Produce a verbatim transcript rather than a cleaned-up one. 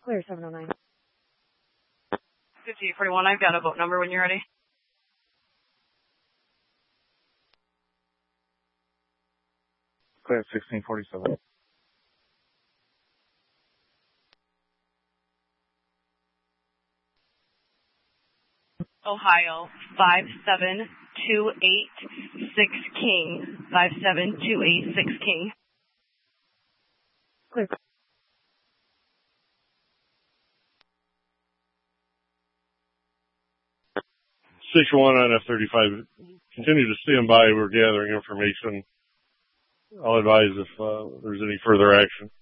Clear seven oh nine. fifty-eight forty-one, I've got a boat number when you're ready. Clear sixteen forty-seven. Ohio, five seven two eight six King. five seven two eight six King. Clear. six one on F thirty-five. Continue to stand by. We're gathering information. I'll advise if uh, there's any further action.